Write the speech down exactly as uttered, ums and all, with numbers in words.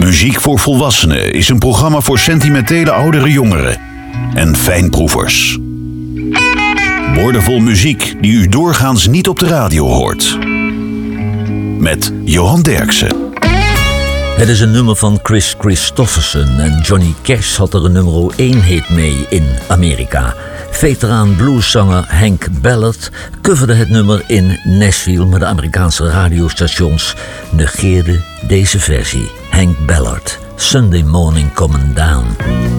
Muziek voor Volwassenen is een programma voor sentimentele oudere jongeren en fijnproevers. Woordenvol muziek die u doorgaans niet op de radio hoort. Met Johan Derksen. Het is een nummer van Kris Kristofferson en Johnny Cash had er een nummer één hit mee in Amerika. Veteraan blueszanger Hank Ballard coverde het nummer in Nashville, maar de Amerikaanse radiostations negeerden deze versie. Hank Ballard, Sunday Morning Coming Down.